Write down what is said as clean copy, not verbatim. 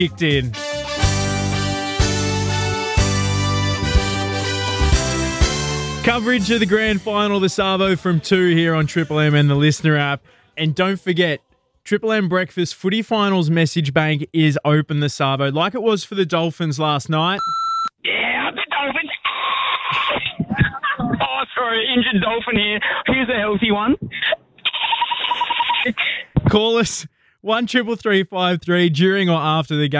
kicked in. Coverage of the grand final, the Savo from 2 here on Triple M and the Listener app. And don't forget, Triple M Breakfast Footy Finals message bank is open, the Savo, like it was for the Dolphins last night. Yeah, the Dolphins. Oh, sorry, injured Dolphin here. Here's a healthy one. Call us 133353 during or after the game.